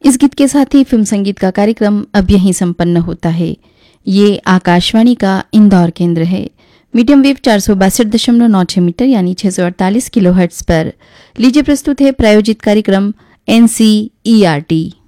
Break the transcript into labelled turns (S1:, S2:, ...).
S1: इस गीत के साथ ही फिल्म संगीत का कार्यक्रम अब यहीं संपन्न होता है। ये आकाशवाणी का इंदौर केंद्र है। मीडियम वेव 462.96 मीटर यानी 648 किलोहर्ट्ज पर लीजिए प्रस्तुत है प्रायोजित कार्यक्रम NCERT।